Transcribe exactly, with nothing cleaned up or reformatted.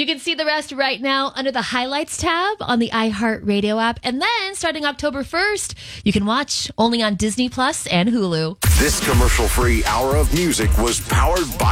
can see the rest right now under the Highlights tab on the iHeartRadio app. And then starting October first, you can watch only on Disney Plus and Hulu. This commercial-free hour of music was powered by